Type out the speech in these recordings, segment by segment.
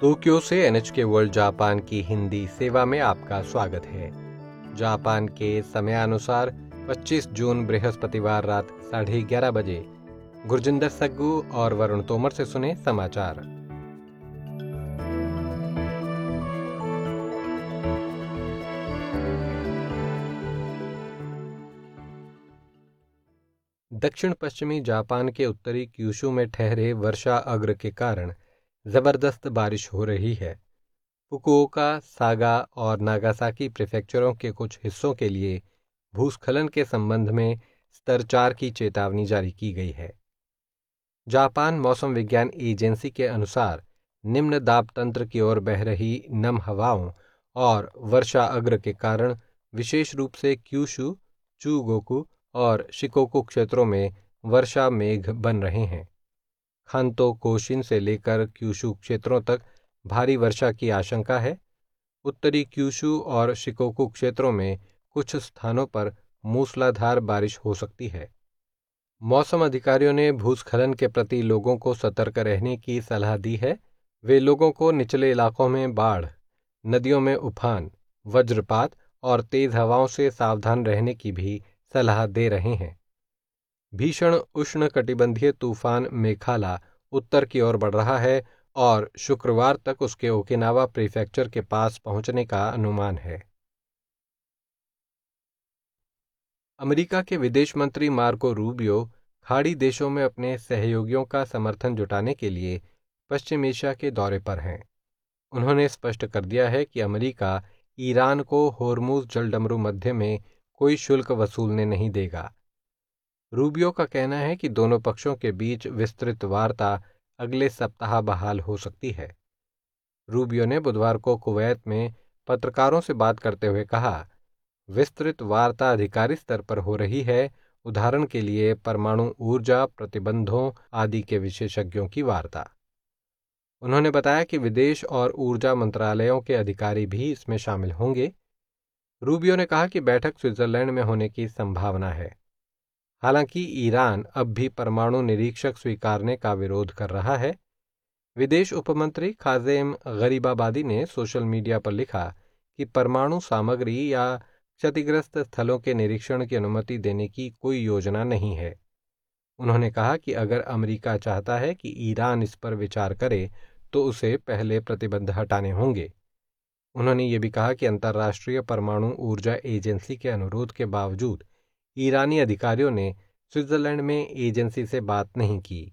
Tokyo से NHK world Japan की हिंदी सेवा में आपका स्वागत है। जापान के समयानुसार 25 जून बृहस्पतिवार रात 11:30 बजे गुरजिंदर सग्गू और वरुण तोमर से सुने समाचार। दक्षिण पश्चिमी जापान के उत्तरी क्यूशू में ठहरे वर्षा अग्र के कारण जबरदस्त बारिश हो रही है। फुकुओका, सागा और नागासाकी प्रीफेक्चरों के कुछ हिस्सों के लिए भूस्खलन के संबंध में स्तर 4 की चेतावनी जारी की गई है। जापान मौसम विज्ञान एजेंसी के अनुसार निम्न दाब तंत्र की ओर बह रही नम हवाओं और वर्षा अग्र के कारण विशेष रूप से क्यूशू, चूगोकू और शिकोकू क्षेत्रों में वर्षा मेघ बन रहे हैं। खांतो कोशिन से लेकर क्यूशू क्षेत्रों तक भारी वर्षा की आशंका है। उत्तरी क्यूशू और शिकोकू क्षेत्रों में कुछ स्थानों पर मूसलाधार बारिश हो सकती है। मौसम अधिकारियों ने भूस्खलन के प्रति लोगों को सतर्क रहने की सलाह दी है। वे लोगों को निचले इलाकों में बाढ़, नदियों में उफान, वज्रपात और तेज हवाओं से सावधान रहने की भी सलाह दे रहे हैं। भीषण उष्णकटिबंधीय तूफान मेखाला उत्तर की ओर बढ़ रहा है और शुक्रवार तक उसके ओकिनावा प्रीफेक्चर के पास पहुंचने का अनुमान है। अमेरिका के विदेश मंत्री मार्को रूबियो खाड़ी देशों में अपने सहयोगियों का समर्थन जुटाने के लिए पश्चिम एशिया के दौरे पर हैं। उन्होंने स्पष्ट कर दिया है कि अमेरिका ईरान को होर्मुज जलडमरू मध्य में कोई शुल्क वसूलने नहीं देगा। रूबियो का कहना है कि दोनों पक्षों के बीच विस्तृत वार्ता अगले सप्ताह बहाल हो सकती है। रूबियो ने बुधवार को कुवैत में पत्रकारों से बात करते हुए कहा, विस्तृत वार्ता अधिकारी स्तर पर हो रही है, उदाहरण के लिए परमाणु ऊर्जा प्रतिबंधों आदि के विशेषज्ञों की वार्ता। उन्होंने बताया कि विदेश और ऊर्जा मंत्रालयों के अधिकारी भी इसमें शामिल होंगे। रूबियो ने कहा कि बैठक स्विट्जरलैंड में होने की संभावना है। हालांकि ईरान अब भी परमाणु निरीक्षक स्वीकारने का विरोध कर रहा है। विदेश उपमंत्री खाजेम गरीबाबादी ने सोशल मीडिया पर लिखा कि परमाणु सामग्री या क्षतिग्रस्त स्थलों के निरीक्षण की अनुमति देने की कोई योजना नहीं है। उन्होंने कहा कि अगर अमेरिका चाहता है कि ईरान इस पर विचार करे तो उसे पहले प्रतिबंध हटाने होंगे। उन्होंने ये भी कहा कि अंतर्राष्ट्रीय परमाणु ऊर्जा एजेंसी के अनुरोध के बावजूद ईरानी अधिकारियों ने स्विट्जरलैंड में एजेंसी से बात नहीं की।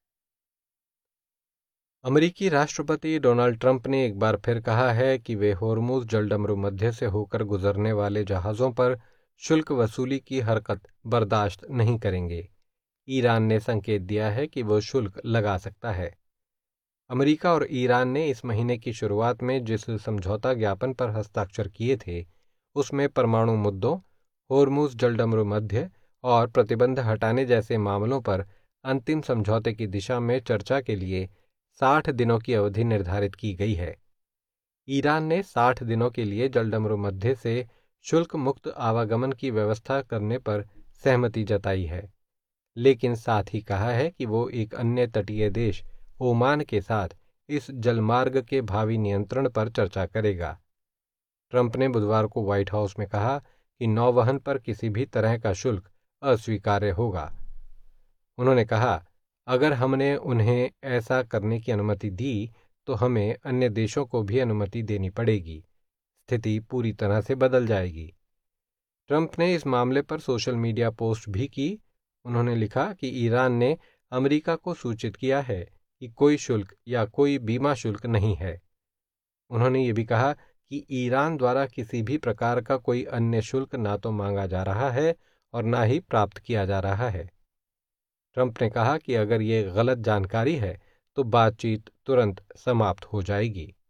अमेरिकी राष्ट्रपति डोनाल्ड ट्रंप ने एक बार फिर कहा है कि वे होर्मुज जलडमरू मध्य से होकर गुजरने वाले जहाज़ों पर शुल्क वसूली की हरकत बर्दाश्त नहीं करेंगे। ईरान ने संकेत दिया है कि वो शुल्क लगा सकता है। अमेरिका और ईरान ने इस महीने की शुरुआत में जिस समझौता ज्ञापन पर हस्ताक्षर किए थे, उसमें परमाणु मुद्दों, होर्मुज जलडमरू मध्य और प्रतिबंध हटाने जैसे मामलों पर अंतिम समझौते की दिशा में चर्चा के लिए 60 दिनों की अवधि निर्धारित की गई है। ईरान ने 60 दिनों के लिए जलडमरू मध्य से शुल्क मुक्त आवागमन की व्यवस्था करने पर सहमति जताई है, लेकिन साथ ही कहा है कि वो एक अन्य तटीय देश ओमान के साथ इस जलमार्ग के भावी नियंत्रण पर चर्चा करेगा। ट्रंप ने बुधवार को व्हाइट हाउस में कहा कि नौवहन पर किसी भी तरह का शुल्क अस्वीकार्य होगा। उन्होंने कहा, अगर हमने उन्हें ऐसा करने की अनुमति दी तो हमें अन्य देशों को भी अनुमति देनी पड़ेगी। स्थिति पूरी तरह से बदल जाएगी। ट्रंप ने इस मामले पर सोशल मीडिया पोस्ट भी की। उन्होंने लिखा कि ईरान ने अमेरिका को सूचित किया है कि कोई शुल्क या कोई बीमा शुल्क नहीं है। उन्होंने ये भी कहा कि ईरान द्वारा किसी भी प्रकार का कोई अन्य शुल्क ना तो मांगा जा रहा है और ना ही प्राप्त किया जा रहा है। ट्रंप ने कहा कि अगर ये गलत जानकारी है तो बातचीत तुरंत समाप्त हो जाएगी।